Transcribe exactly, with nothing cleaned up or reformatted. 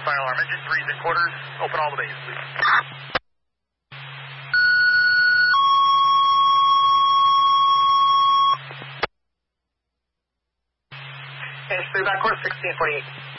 fire alarm. Engine three's in quarters. Open all the bays, please. Engine three back course, sixteen forty-eight.